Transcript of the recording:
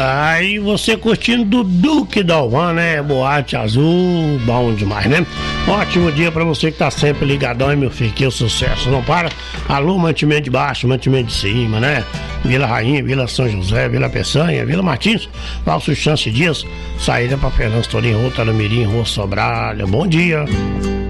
Aí você curtindo do Duque Dalvan, né? Boate Azul, bom demais, né? Ótimo dia pra você que tá sempre ligadão, hein, meu filho? Que o sucesso não para. Alô, Mantimento de Baixo, Mantimento de Cima, né? Vila Rainha, Vila São José, Vila Peçanha, Vila Martins, Valso Chance Dias, saída pra Fernando Torinho, Rua Taramirim, Rua Sobralha. Bom dia.